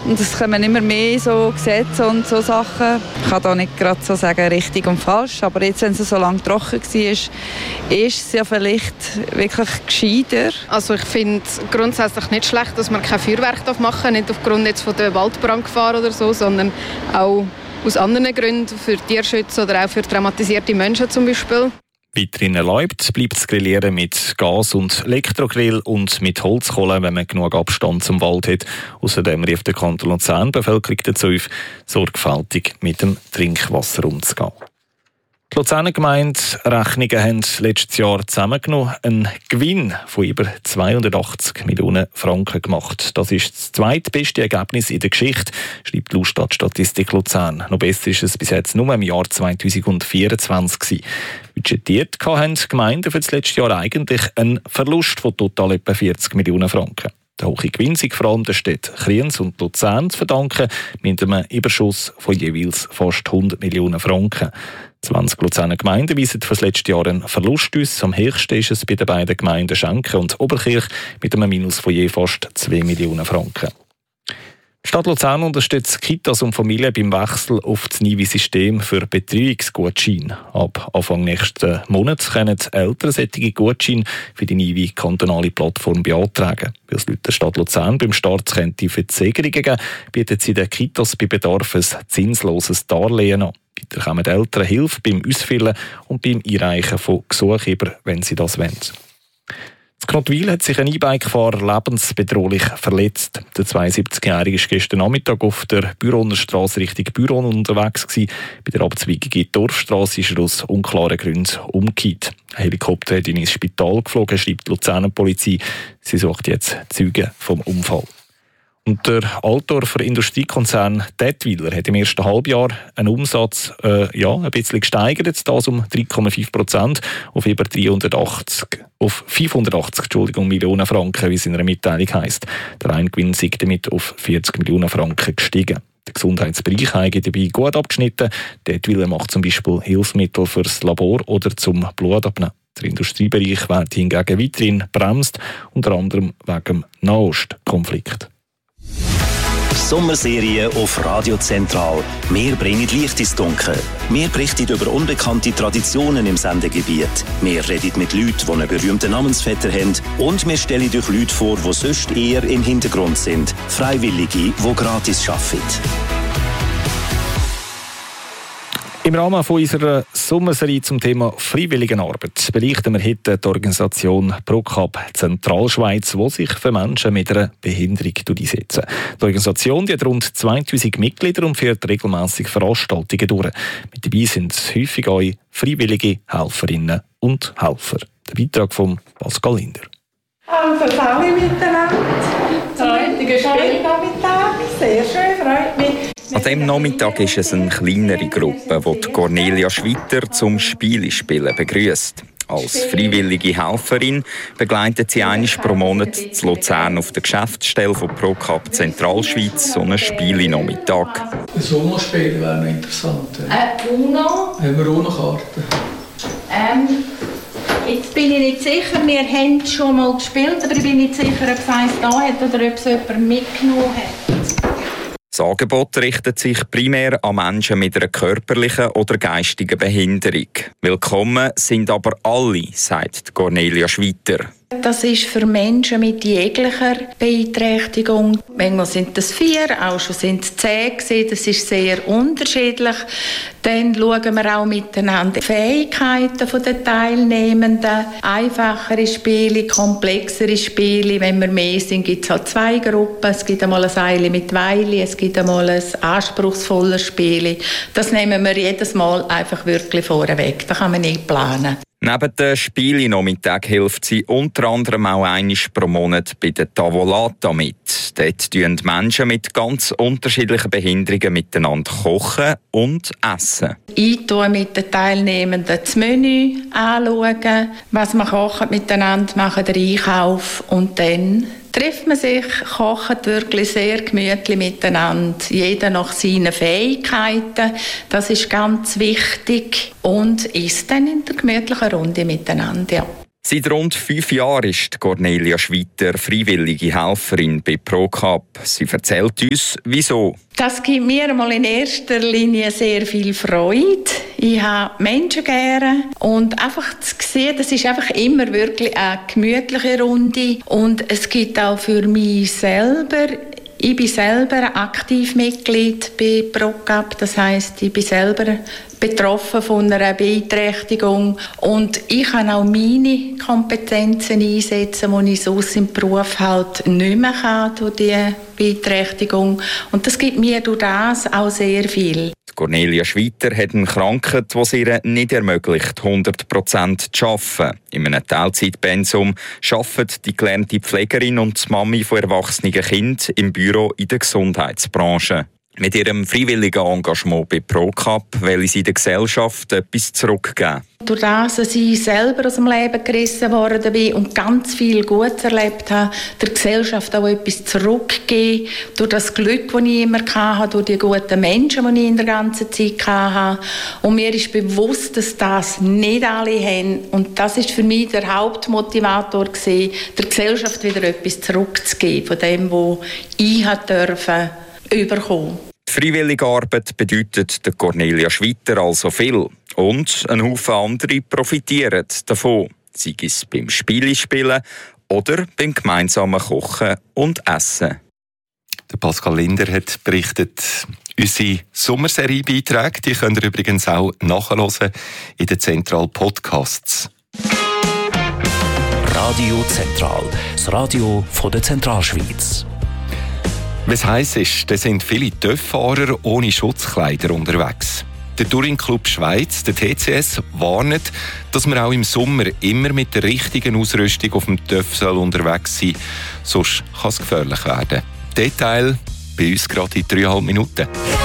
Und es kommen immer mehr so Gesetze und so Sachen. Ich kann da nicht gerade so sagen, richtig und falsch. Aber jetzt, wenn es so lange trocken war, ist es ja vielleicht wirklich gescheiter. Also ich finde es grundsätzlich nicht schlecht, dass man kein Feuerwerk machen darf. Nicht aufgrund jetzt von der Waldbrandgefahr oder so, sondern auch aus anderen Gründen, für Tierschutz oder auch für traumatisierte Menschen zum Beispiel. Weiterhin erlaubt bleibt das Grillieren mit Gas- und Elektrogrill und mit Holzkohle, wenn man genug Abstand zum Wald hat. Außerdem rief der Kanton Luzern die Bevölkerung dazu auf, sorgfältig mit dem Trinkwasser umzugehen. Die Luzerner Gemeinderechnungen haben letztes Jahr zusammengenommen einen Gewinn von über 280 Millionen Franken gemacht. Das ist das zweitbeste Ergebnis in der Geschichte, schreibt die Statistik Luzern. Noch besser ist es bis jetzt nur im Jahr 2024 gewesen. Budgetiert haben die Gemeinden für das letzte Jahr eigentlich einen Verlust von total etwa 40 Millionen Franken. Der hohe Gewinn sind vor allem der Städte Kriens und Luzern zu verdanken, mit einem Überschuss von jeweils fast 100 Millionen Franken. 20 Luzerner Gemeinden weisen für das letzte Jahr einen Verlust aus. Am höchsten ist es bei den beiden Gemeinden Schenken und Oberkirch mit einem Minus von je fast 2 Millionen Franken. Die Stadt Luzern unterstützt Kitas und Familien beim Wechsel auf das NIVI-System für Betreuungsgutscheine. Ab Anfang nächsten Monats können Eltern solche Gutscheine für die NIVI-kantonale Plattform beantragen. Weil es laut der Stadt Luzern beim Start für die Segerungen geben, bietet sie den Kitas bei Bedarf ein zinsloses Darlehen an. Weiter kommen die Eltern Hilfe beim Ausfüllen und beim Einreichen von Gesuchen, wenn sie das wollen. In Knottwil hat sich ein E-Bike-Fahrer lebensbedrohlich verletzt. Der 72-Jährige war gestern Nachmittag auf der Büroner Straße Richtung Büron unterwegs gewesen. Bei der Abzweigung in die Dorfstrasse ist er aus unklaren Gründen umgekehrt. Ein Helikopter hat ihn ins Spital geflogen, schreibt die Luzerner Polizei. Sie sucht jetzt Zeugen vom Unfall. Und der Altdorfer Industriekonzern Dätwyler hat im ersten Halbjahr einen Umsatz ein bisschen gesteigert, das um 3,5% auf über 580 Millionen Franken, wie es in einer Mitteilung heisst. Der Reingewinn ist damit auf 40 Millionen Franken gestiegen. Der Gesundheitsbereich hat dabei gut abgeschnitten. Dätwyler macht zum Beispiel Hilfsmittel fürs Labor oder zum Blutabnehmen. Der Industriebereich wird hingegen weiterhin bremst, unter anderem wegen dem Nahostkonflikt. Sommerserie auf Radio Zentral. Wir bringen Licht ins Dunkel. Wir berichten über unbekannte Traditionen im Sendegebiet. Wir reden mit Leuten, die einen berühmten Namensvetter haben. Und wir stellen euch Leute vor, die sonst eher im Hintergrund sind. Freiwillige, die gratis arbeiten. Im Rahmen von unserer Sommerserie zum Thema Freiwilligenarbeit belichten wir heute die Organisation ProCap Zentralschweiz, die sich für Menschen mit einer Behinderung einsetzt. Die Organisation hat rund 2000 Mitglieder und führt regelmässig Veranstaltungen durch. Mit dabei sind häufig auch freiwillige Helferinnen und Helfer. Der Beitrag von Pascal Linder. Also, alle miteinander. Zum heutigen Spielnachmittag. Sehr schön, freut mich. An diesem Nachmittag ist es eine kleinere Gruppe, die Cornelia Schwitter zum Spielespielen begrüßt. Als freiwillige Helferin begleitet sie einmal pro Monat zu Luzern auf der Geschäftsstelle von ProCap Zentralschweiz so einen Spielenachmittag. Ein UNO-Spiel wäre noch interessant. UNO? Haben wir UNO-Karten? Jetzt bin ich nicht sicher, wir haben schon mal gespielt, aber ich bin nicht sicher, ob es eins da hat oder ob es jemand mitgenommen hat. Das Angebot richtet sich primär an Menschen mit einer körperlichen oder geistigen Behinderung. Willkommen sind aber alle, sagt Cornelia Schwitter. Das ist für Menschen mit jeglicher Beeinträchtigung. Manchmal sind das 4, auch schon sind es 10 gewesen. Das ist sehr unterschiedlich. Dann schauen wir auch miteinander die Fähigkeiten der Teilnehmenden. Einfachere Spiele, komplexere Spiele. Wenn wir mehr sind, gibt es halt 2 Gruppen. Es gibt einmal ein Eile mit Weile, es gibt einmal ein anspruchsvolles Spiel. Das nehmen wir jedes Mal einfach wirklich vorweg. Das kann man nicht planen. Neben den Spielenachmittag hilft sie unter anderem auch einmal pro Monat bei der Tavolata mit. Dort kochen Menschen mit ganz unterschiedlichen Behinderungen miteinander kochen und essen. Eintun mit den Teilnehmenden das Menü anschauen, was man kocht miteinander, machen den Einkauf und dann trifft man sich, kocht wirklich sehr gemütlich miteinander, jeder nach seinen Fähigkeiten, das ist ganz wichtig und isst dann in der gemütlichen Runde miteinander, ja. Seit rund 5 Jahren ist Cornelia Schweiter freiwillige Helferin bei ProCup. Sie erzählt uns, wieso. Das gibt mir mal in erster Linie sehr viel Freude. Ich habe Menschen gerne und einfach zu sehen, das ist einfach immer wirklich eine gemütliche Runde. Und es gibt auch für mich selber, ich bin selber aktiv Mitglied bei ProCup, das heisst, ich bin selber betroffen von einer Beeinträchtigung und ich kann auch meine Kompetenzen einsetzen, die ich sonst im Beruf halt nicht mehr kann durch diese Beeinträchtigung. Und das gibt mir durch das auch sehr viel. Cornelia Schweiter hat eine Krankheit, die es ihr nicht ermöglicht, 100% zu arbeiten. In einem Teilzeitpensum arbeitet die gelernte Pflegerin und die Mami von erwachsenen Kindern im Büro in der Gesundheitsbranche. Mit ihrem freiwilligen Engagement bei ProCup will sie der Gesellschaft etwas zurückgeben. Durch das, dass ich selber aus dem Leben gerissen worden bin und ganz viel Gutes erlebt habe, der Gesellschaft auch etwas zurückgeben. Durch das Glück, das ich immer hatte, durch die guten Menschen, die ich in der ganzen Zeit hatte. Und mir ist bewusst, dass das nicht alle haben. Und das ist für mich der Hauptmotivator gewesen, der Gesellschaft wieder etwas zurückzugeben, von dem, was ich durfte überkommen. Die freiwillige Arbeit bedeutet der Cornelia Schweiter also viel. Und ein Haufen andere profitieren davon. Sei es beim Spielen oder beim gemeinsamen Kochen und Essen. Der Pascal Linder hat berichtet. Unsere Sommerserie-Beiträge, die könnt ihr übrigens auch nachhören in den Zentral Podcasts. Radio Zentral, das Radio von der Zentralschweiz. Was heisst ist, da sind viele TÜV-Fahrer ohne Schutzkleider unterwegs. Der Touring Club Schweiz, der TCS, warnt, dass man auch im Sommer immer mit der richtigen Ausrüstung auf dem TÜV unterwegs sein soll. Sonst kann es gefährlich werden. Detail bei uns gerade in 3,5 Minuten.